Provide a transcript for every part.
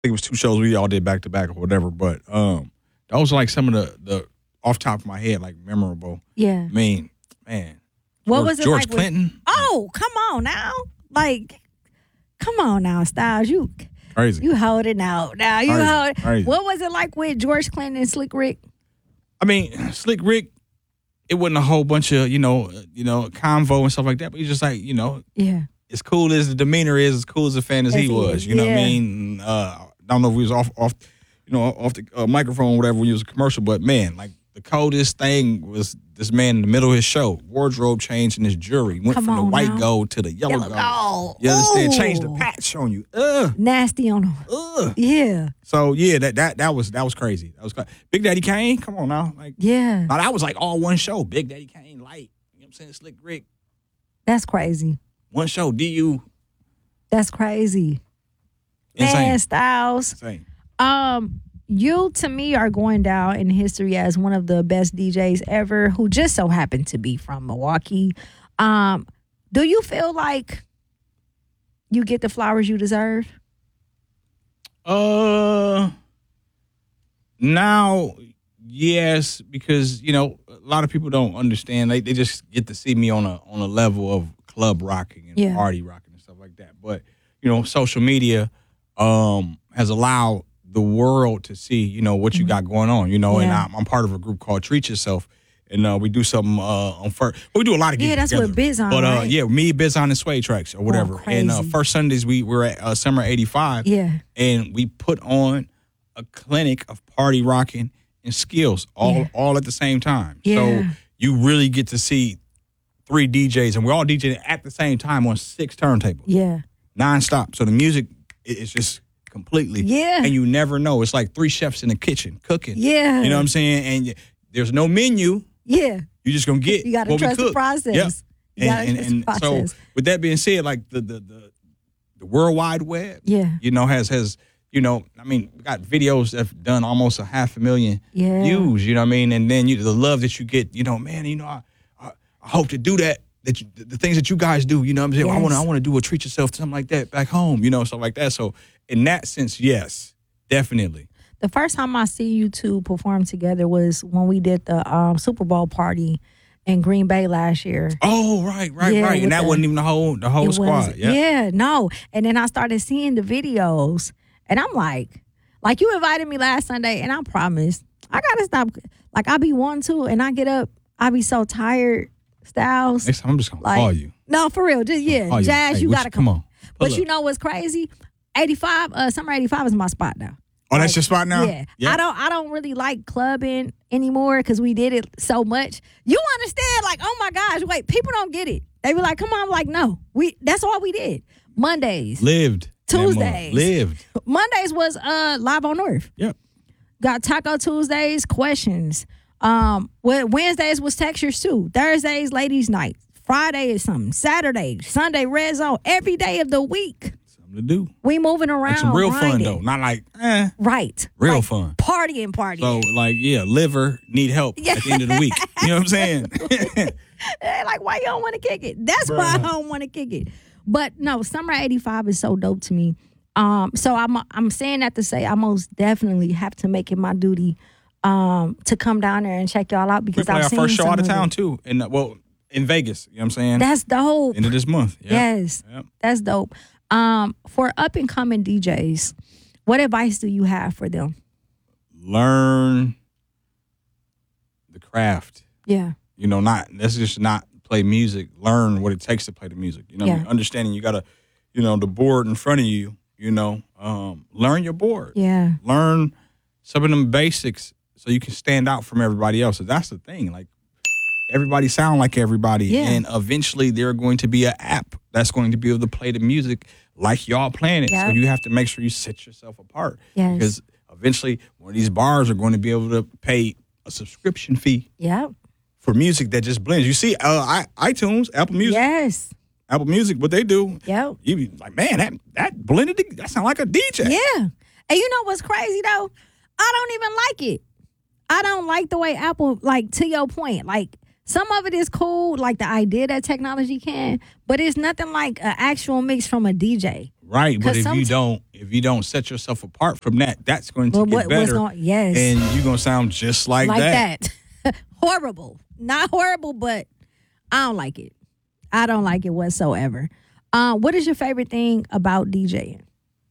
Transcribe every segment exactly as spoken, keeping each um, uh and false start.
think it was two shows we all did back to back or whatever. But um, those are like some of the the off top of my head, like memorable. Yeah. I mean, man. What George, was it George like Clinton? With, oh, come on now. Like, come on now, Styles. You crazy. You hold it out. Now you crazy, hold it. Crazy. What was it like with George Clinton and Slick Rick? I mean, Slick Rick, it wasn't a whole bunch of, you know, you know, convo and stuff like that, but he's just like, you know, yeah. As cool as the demeanor is, as cool as a fan as, as he was. You know yeah. what I mean? Uh, I don't know if we was off off you know, off the uh, microphone or whatever when he was a commercial, but man, like the coldest thing was this man in the middle of his show, wardrobe change in his jewelry. Went Come from the white now. gold to the yellow, yellow gold. gold. You understand? Ooh. Changed the patch on you. Ugh. Nasty on him. Ugh. Yeah. So yeah, that that that was that was crazy. That was crazy. Big Daddy Kane, come on now. Like yeah. Now that was like all one show. Big Daddy Kane, light. You know what I'm saying? Slick Rick. That's crazy. One show, D U. That's crazy. Insane. Man, Styles. Insane. Um, you to me are going down in history as one of the best D Js ever, who just so happened to be from Milwaukee. Um, do you feel like you get the flowers you deserve? Uh, now, yes, because you know a lot of people don't understand. They they just get to see me on a on a level of club rocking and yeah. party rocking and stuff like that. But you know, social media um has allowed the world to see, you know, what you got going on, you know, yeah. and I'm, I'm part of a group called Treat Yourself, and uh, we do something uh, on first. We do a lot of gigs yeah, that's together. what Biz on, but uh, right? yeah, me, Biz on, and Sway Tracks or whatever. Oh, and uh, first Sundays we were at uh, Summer eighty-five, yeah, and we put on a clinic of party rocking and skills all yeah. all at the same time. Yeah. So you really get to see three D Js, and we're all DJing at the same time on six turntables, yeah, nonstop. So the music is just completely. Yeah. And you never know. It's like three chefs in the kitchen cooking. Yeah. You know what I'm saying? And there's no menu. Yeah. You're just going to get You got to what trust we the cook. process. Yep. You got to And, trust and, the and process. so with that being said, like the, the, the, the World Wide Web, yeah. you know, has, has, you know, I mean, we got videos that have done almost a half a million yeah. views, you know what I mean? And then you, the love that you get, you know, man, you know, I, I, I hope to do that. That you, the things that you guys do, you know what I'm saying? Yes. I want to I want to do a Treat Yourself, something like that back home, you know, stuff like that. So in that sense, yes, definitely. The first time I see you two perform together was when we did the um, Super Bowl party in Green Bay last year. Oh, right, right, Yeah, right. And that the, wasn't even the whole the whole squad. Yeah. yeah, no. And then I started seeing the videos, and I'm like, like you invited me last Sunday, and I promised I gotta stop. Like I be wanting to, and I get up, I be so tired. Styles. Next time I'm just gonna like, call you. No, for real. Just yeah, you. Jazz, Hey, you what gotta you- come. come on. But Pull you up. know what's crazy? eighty-five, uh, Summer eighty-five is my spot now. Oh, Like, that's your spot now? Yeah. Yeah. I don't I don't really like clubbing anymore because we did it so much. You understand? Like, oh my gosh, wait, people don't get it. They be like, come on, I'm like, no. We that's all we did. Mondays. Lived. that month. Tuesdays. Lived. Mondays was uh Live on Earth. Yep. Got Taco Tuesdays, questions. Um well, Wednesdays was textures too. Thursdays, ladies' night. Friday is something. Saturday, Sunday, red zone. Every day of the week. Something to do. We moving around. Like some real fun grinding. though. Not like, eh. Right. Real Like, fun. Partying, partying. So like, yeah, liver need help Yeah. at the end of the week. You know what I'm saying? They're like, why you don't want to kick it? That's why I Bruh. don't want to kick it. But no, Summer eighty-five is so dope to me. Um, so I'm I'm saying that to say I most definitely have to make it my duty um, to come down there and check y'all out we because play I've our seen first show some out of of town it. too. In well, in Vegas. You know what I'm saying? That's dope. End of this month. Yep. Yes, Yep. that's dope. Um, for up and coming D Js, what advice do you have for them? Learn the craft. Yeah, You know, not let's just not play music. Learn what it takes to play the music. You know, what I Yeah. mean? Understanding you gotta, you know, the board in front of you. You know, um, learn your board. yeah, Learn some of them basics so you can stand out from everybody else. So that's the thing. Like everybody sound like everybody, Yeah. and eventually there going to be an app that's going to be able to play the music like y'all playing it. Yeah. So you have to make sure you set yourself apart. Yes. Because eventually one of these bars are going to be able to pay a subscription fee yeah, for music that just blends. You see, uh, I, iTunes, Apple Music, yes, Apple Music, what they do, yep. you be like, man, that that blended, the- that sound like a D J. Yeah. And you know what's crazy though? I don't even like it. I don't like the way Apple, like to your point, like some of it is cool, like the idea that technology can, but it's nothing like an actual mix from a D J. Right, but if you don't, if you don't set yourself apart from that, that's going to well, get what, better. Going, yes, and you're gonna sound just like, like that. that. Horrible, not horrible, but I don't like it. I don't like it whatsoever. Uh, what is your favorite thing about DJing?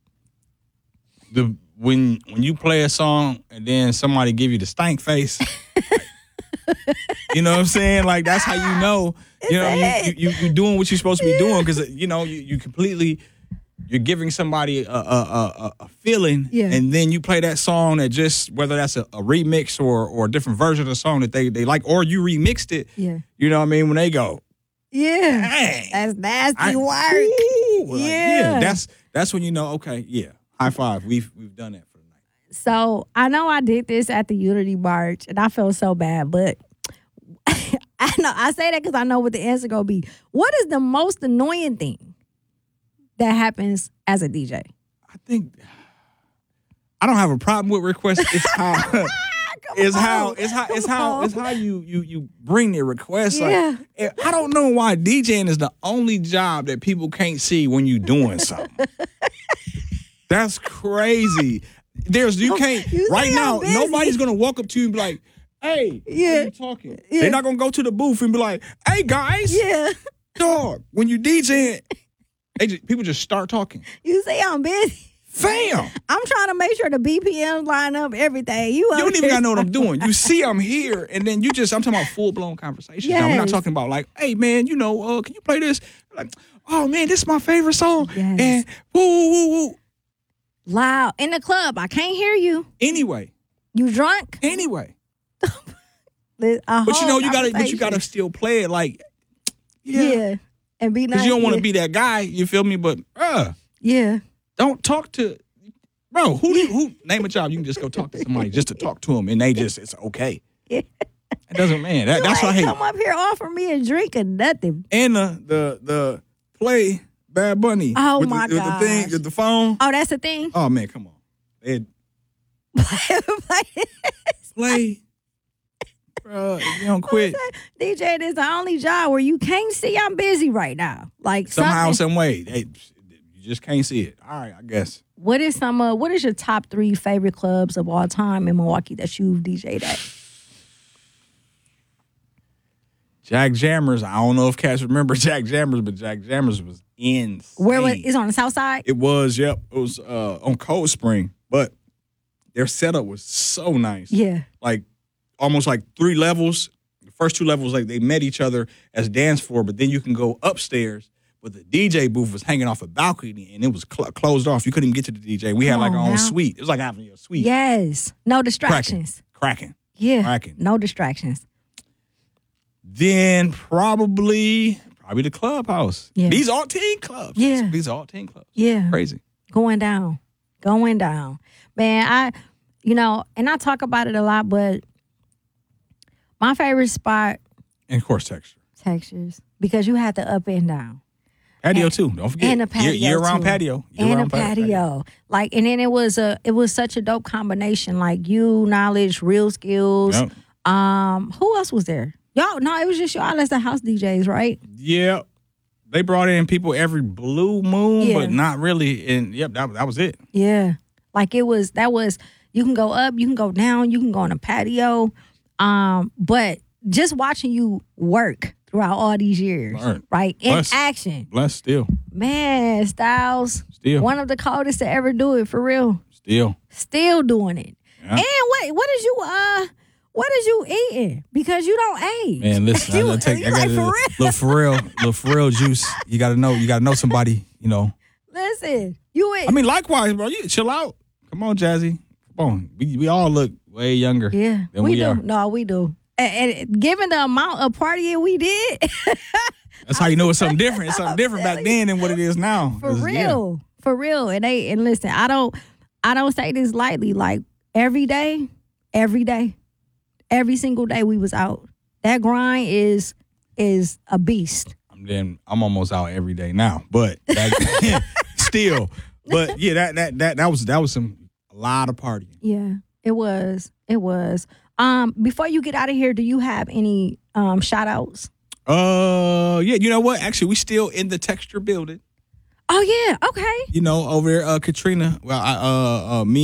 The when when you play a song and then somebody give you the stank face. You know what I'm saying? Like, that's how you know. You know, you, you, you're doing what you're supposed to be doing because, you know, you, you completely, you're giving somebody a, a, a, a feeling. Yeah. And then you play that song that just, whether that's a, a remix or, or a different version of the song that they, they like, or you remixed it. Yeah. You know what I mean? When they go, yeah. Dang, that's nasty I, work. Ooh, yeah. Like, yeah. That's that's when you know, okay, yeah, high five. We've, we've done that for the night. So I know I did this at the Unity March and I felt so bad, but I know I say that because I know what the answer gonna be. What is the most annoying thing that happens as a D J? I think I don't have a problem with requests. It's how it's how it's how it's how it's how you you you bring the request. Yeah. Like, I don't know why DJing is the only job that people can't see when you doing something. That's crazy. There's you can't you right now. Nobody's gonna walk up to you and be like, hey, yeah. what are you talking? Yeah. They're not gonna go to the booth and be like, hey guys, yeah, dog. When you DJing, they just, people just start talking. You say I'm busy. Fam, I'm trying to make sure the B P Ms line up, everything. You, you don't even gotta know what I'm doing. You see I'm here, and then you just, I'm talking about full blown conversations. Yes. Now, we're not talking about like, hey man, you know, uh, can you play this? Like, oh man, this is my favorite song. Yes. And woo woo woo woo. Loud in the club, I can't hear you. Anyway. You drunk? Anyway. But you know you gotta, but you gotta still play it like, yeah, yeah. And be nice. Because you don't want to be that guy. You feel me? But uh, yeah, don't talk to, bro. Who do you, who name a job? You can just go talk to somebody just to talk to them, and they just it's okay. Yeah. It doesn't man. That, that's what I hate. Come up here, offer me a drink or nothing. And the the the play Bad Bunny. Oh with my the, god. With the thing, with the phone. Oh, that's the thing. Oh man, come on. It, play. Bro, if you don't quit. D J is the only job where you can't see I'm busy right now. Like somehow, something. some way, hey, you just can't see it. All right, I guess. What is some? Uh, what is your top three favorite clubs of all time in Milwaukee that you've D J'd at? Jack Jammers. I don't know if cats remember Jack Jammers, but Jack Jammers was insane. Where was is on the south side? It was. Yep. It was uh, on Cold Spring, but their setup was so nice. Yeah. Like. Almost like three levels. The first two levels, like they met each other as dance floor, but then you can go upstairs. But the D J booth was hanging off a balcony, and it was cl- closed off. You couldn't even get to the D J. We had Come like our on own now. suite. It was like having your suite. Yes. No distractions. Cracking. Cracking. Yeah. Cracking. No distractions. Then probably, probably the clubhouse. Yeah. These all teen clubs. Yeah. These all teen clubs. Yeah. Crazy. Going down. Going down. Man, I, you know, and I talk about it a lot, but my favorite spot. And of course, texture. Textures. Because you had the up and down. Patio and, too. Don't forget. And a patio. Year, year-round too. patio. Year and a round patio. patio. Like, and then it was a, it was such a dope combination. Like you, knowledge, real skills. Yep. Um, who else was there? Y'all, no, it was just y'all as the house D Js, right? Yeah. They brought in people every blue moon, Yeah. but not really. And yep, that, that was it. Yeah. Like it was, that was, you can go up, you can go down, you can go on a patio. Um, but just watching you work throughout all these years, Learn. right? In Bless. action. Bless still. Man, Styles. Still. One of the coldest to ever do it, for real. Still. Still doing it. Yeah. And wait, what is you, uh, what is you eating? Because you don't age. Man, listen, you, I gotta take, you I like, gotta, for real? little Pharrell, little Pharrell juice. You gotta know, you gotta know somebody, you know. Listen, you eat. I mean, likewise, bro. You chill out. Come on, Jazzy. Come on. We we all look way younger. Yeah, than we, we do. are. No, we do. And, and given the amount of partying we did, That's how you know it's something different. It's something different back then than what it is now. for 'Cause, yeah. real, for real. And they and listen, I don't, I don't say this lightly. Like every day, every day, every single day we was out. That grind is is a beast. I'm then I'm almost out every day now, but that, still. But yeah, that that that that was that was some a lot of partying. Yeah, it was. It was. Um, before you get out of here, do you have any um shout outs? Uh, yeah. You know what? Actually, we still in the Texture building. Oh yeah, okay. You know, over there, uh, Katrina. Well, I, uh, uh, me